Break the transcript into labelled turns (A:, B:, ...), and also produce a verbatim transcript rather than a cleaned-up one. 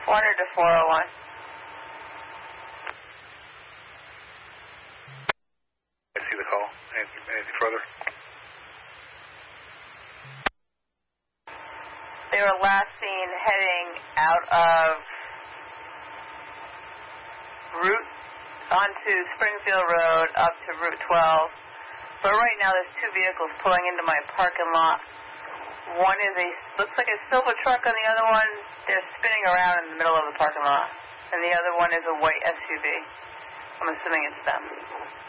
A: four hundred to four oh one.
B: I see the call. Anything, anything further?
A: They were last seen heading out of Route onto Springfield Road up to Route twelve. But right now there's two vehicles pulling into my parking lot. One is a, looks like a silver truck, and the other one, they're spinning around in the middle of the parking lot. And the other one is a white S U V. I'm assuming it's them.